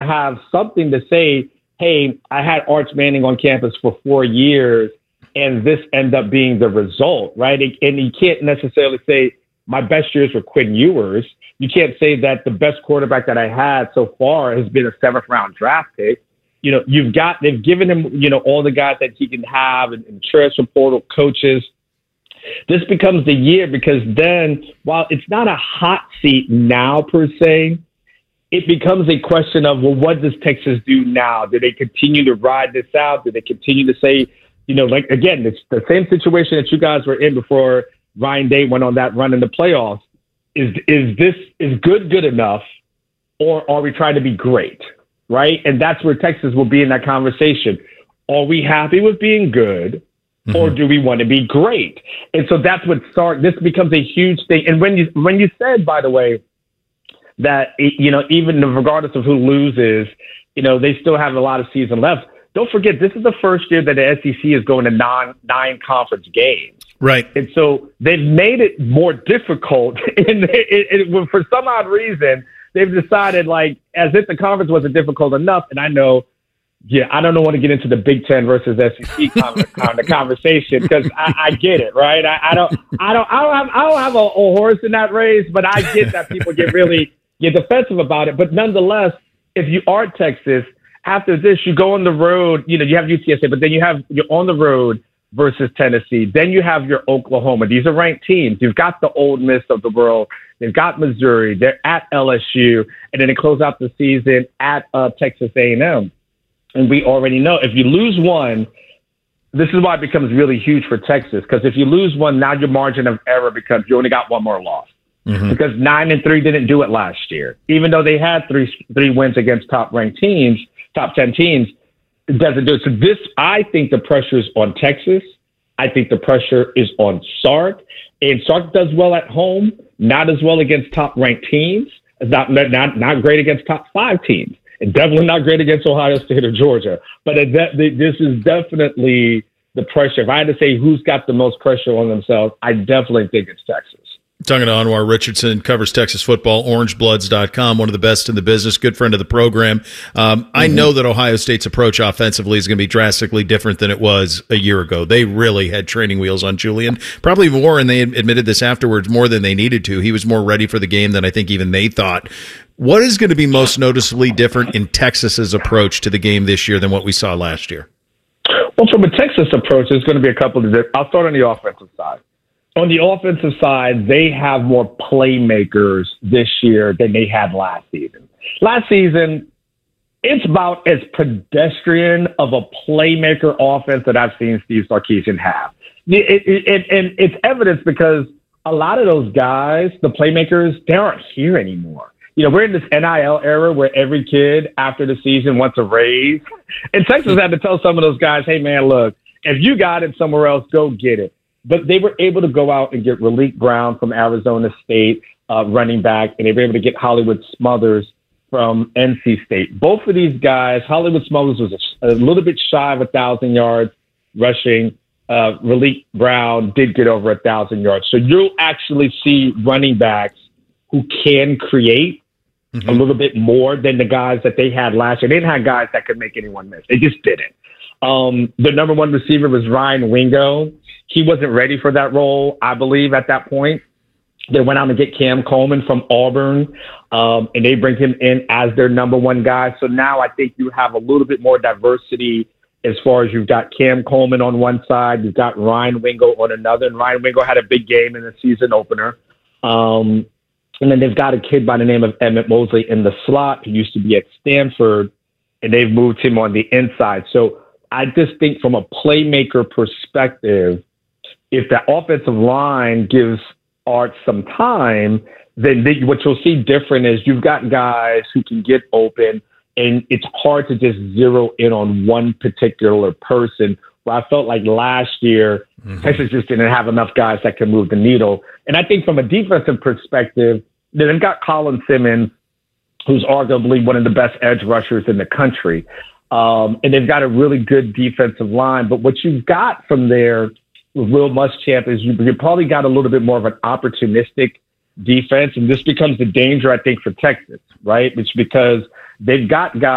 have something to say, hey, I had Arch Manning on campus for 4 years, and this ended up being the result, right? And you can't necessarily say my best years were Quinn Ewers. You can't say that the best quarterback that I had so far has been a 7th-round draft pick. They've given him, all the guys that he can have and transfer portal coaches. This becomes the year because then, while it's not a hot seat now per se, it becomes a question of, well, what does Texas do now? Do they continue to ride this out? Do they continue to say, again, it's the same situation that you guys were in before Ryan Day went on that run in the playoffs. Is good enough, or are we trying to be great, right? And that's where Texas will be in that conversation. Are we happy with being good, or do we want to be great? And so that's what this becomes a huge thing. And when you said, by the way, that, even regardless of who loses, they still have a lot of season left. Don't forget, this is the first year that the SEC is going to 9 conference games. Right. And so they've made it more difficult. And for some odd reason, they've decided, as if the conference wasn't difficult enough. And I know, I don't want to get into the Big Ten versus SEC conversation because I get it, right? I don't have a horse in that race, but I get that people get defensive about it. But nonetheless, if you are Texas, after this, you go on the road. You have UTSA, but then you're on the road versus Tennessee. Then you have your Oklahoma. These are ranked teams. You've got the Ole Miss of the world. They've got Missouri. They're at LSU, and then they close out the season at Texas A&M. And we already know if you lose one, this is why it becomes really huge for Texas. Because if you lose one, now your margin of error becomes you only got one more loss. Because 9-3 didn't do it last year, even though they had three wins against top 10 teams. It doesn't do it. So I think the pressure is on Texas. I think the pressure is on Sark. And Sark does well at home, not as well against top-ranked teams, not great against top 5 teams, and definitely not great against Ohio State or Georgia. But this is definitely the pressure. If I had to say who's got the most pressure on themselves, I definitely think it's Texas. Talking to Anwar Richardson, covers Texas football, orangebloods.com, one of the best in the business, good friend of the program. I know that Ohio State's approach offensively is going to be drastically different than it was a year ago. They really had training wheels on Julian, probably more, and they admitted this afterwards, more than they needed to. He was more ready for the game than I think even they thought. What is going to be most noticeably different in Texas's approach to the game this year than what we saw last year? Well, from a Texas approach, there's going to be a couple of different. I'll start on the offensive side. On the offensive side, they have more playmakers this year than they had last season. Last season, it's about as pedestrian of a playmaker offense that I've seen Steve Sarkisian have. And it's evidence because a lot of those guys, the playmakers, they aren't here anymore. We're in this NIL era where every kid after the season wants a raise. And Texas had to tell some of those guys, hey, man, look, if you got it somewhere else, go get it. But they were able to go out and get Raleek Brown from Arizona State, running back, and they were able to get Hollywood Smothers from NC State. Both of these guys, Hollywood Smothers was a little bit shy of 1,000 yards rushing. Raleek Brown did get over 1,000 yards. So you'll actually see running backs who can create a little bit more than the guys that they had last year. They didn't have guys that could make anyone miss. They just didn't. The number one receiver was Ryan Wingo. He wasn't ready for that role, I believe, at that point. They went out and get Cam Coleman from Auburn, and they bring him in as their number one guy. So now I think you have a little bit more diversity as far as you've got Cam Coleman on one side, you've got Ryan Wingo on another, and Ryan Wingo had a big game in the season opener. And then they've got a kid by the name of Emmett Mosley in the slot who used to be at Stanford, and they've moved him on the inside. So I just think from a playmaker perspective, if the offensive line gives Art some time, then what you'll see different is you've got guys who can get open, and it's hard to just zero in on one particular person. Well, I felt like last year, Texas just didn't have enough guys that can move the needle. And I think from a defensive perspective, they've got Colin Simmons, who's arguably one of the best edge rushers in the country. And they've got a really good defensive line. But what you've got from there with Will Muschamp is you probably got a little bit more of an opportunistic defense. And this becomes the danger, I think, for Texas, right? It's because they've got guys